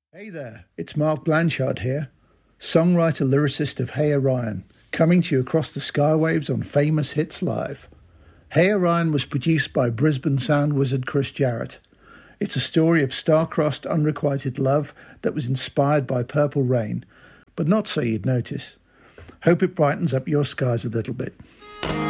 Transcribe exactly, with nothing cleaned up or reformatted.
Hey there, it's Mark Blanchard here, songwriter lyricist of Hey Orion, coming to you across the skywaves on Famous Hits Live. Hey Orion was produced by Brisbane sound wizard Chris Jarrett. It's a story of star-crossed, unrequited love that was inspired by Purple Rain, but not so you'd notice. Hope it brightens up your skies a little bit.